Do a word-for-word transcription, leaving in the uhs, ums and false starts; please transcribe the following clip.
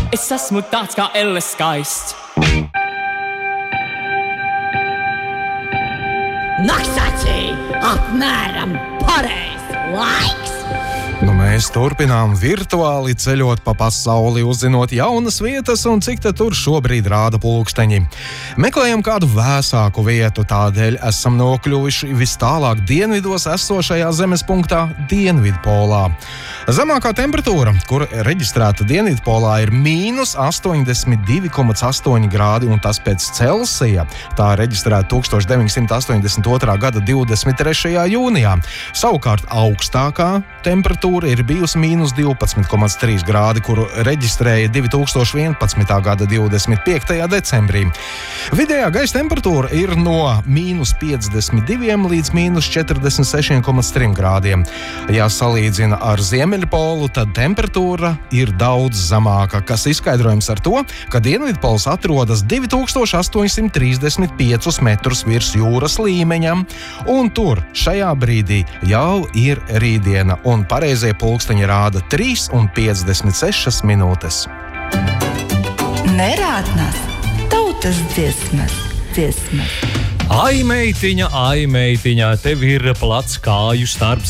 Es esmu tāds kā elle skaists. Naksacī, apmēram pareiz laiks. Nu, mēs turpinām virtuāli ceļot pa pasauli, uzzinot jaunas vietas un cik te tur šobrīd rāda pulksteņi. Meklējam kādu vēsāku vietu, tādēļ esam nokļuvuši vis tālāk dienvidos esošajā zemes punktā Dienvidpolā. Zemākā temperatūra, kur reģistrēta Dienvidpolā, ir mīnus astoņdesmit divi komats astoņi grādi, un tas pēc Celsija. Tā reģistrēta tūkstoš deviņsimt astoņdesmit otrā gada divdesmit trešajā jūnijā. Savukārt augstākā temperatūra ir bijusi mīnus divpadsmit komats trīs grādi, kuru reģistrēja divi tūkstoši vienpadsmitā gada divdesmit piektajā decembrī. Vidējā gaisa temperatūra ir no mīnus piecdesmit diviem līdz mīnus četrdesmit sešiem komats trim grādiem. Ja salīdzina ar Ziemeļpolu, tad temperatūra ir daudz zemāka, kas izskaidrojams ar to, ka Dienvidpols atrodas divi tūkstoši astoņsimt trīsdesmit piecus metrus virs jūras līmeņa, un tur šajā brīdī jau ir rītdiena, un pareizie pulksteņi rāda trīs un piecdesmit sešas minūtes. Nerātnās tautas dziesmas, dziesmas. Ai, meitiņa, ai, meitiņa, tev ir plats kāju starps